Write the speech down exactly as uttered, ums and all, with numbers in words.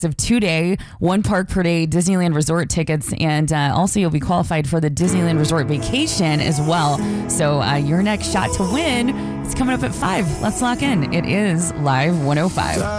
of two-day, one park per day Disneyland Resort tickets, and uh, also you'll be qualified for the Disneyland Resort vacation as well. So uh, your next shot to win is coming up at five. Let's lock in. It is Live one oh five.